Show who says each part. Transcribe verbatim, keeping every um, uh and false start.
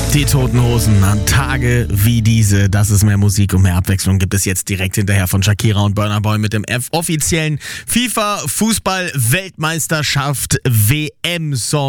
Speaker 1: Die Toten Hosen an Tage wie diese. Das ist mehr Musik und mehr Abwechslung gibt es jetzt direkt hinterher von Shakira und Burna Boy mit dem offiziellen FIFA-Fußball-Weltmeisterschaft W M-Song.